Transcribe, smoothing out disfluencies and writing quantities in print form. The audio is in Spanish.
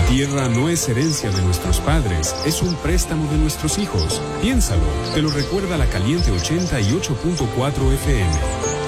tierra no es herencia de nuestros padres, es un préstamo de nuestros hijos. Piénsalo, te lo recuerda la Caliente 88.4 FM.